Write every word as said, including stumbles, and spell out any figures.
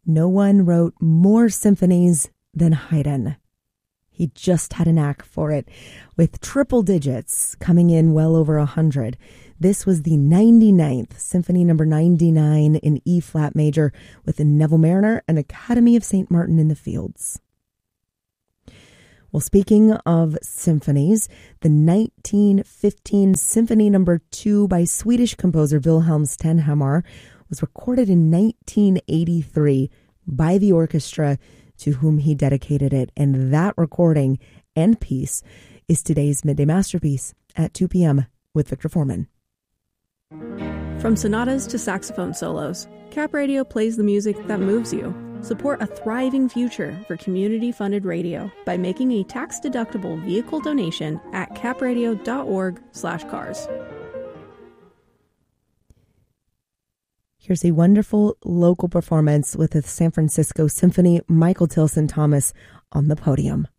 No one wrote more symphonies than Haydn. He just had a knack for it, with triple digits coming in well over one hundred. This was the ninety-ninth Symphony number ninety-nine in E-flat major with Neville Mariner and Academy of Saint Martin in the Fields. Well, speaking of symphonies, the nineteen fifteen Symphony number two by Swedish composer Wilhelm Stenhammar was recorded in nineteen eighty-three by the orchestra to whom he dedicated it, and that recording and piece is today's Midday Masterpiece at two p.m. with Victor Foreman. From sonatas to saxophone solos, Cap Radio plays the music that moves you. Support a thriving future for community-funded radio by making a tax-deductible vehicle donation at capradio.org slash cars. Here's a wonderful local performance with the San Francisco Symphony, Michael Tilson Thomas on the podium.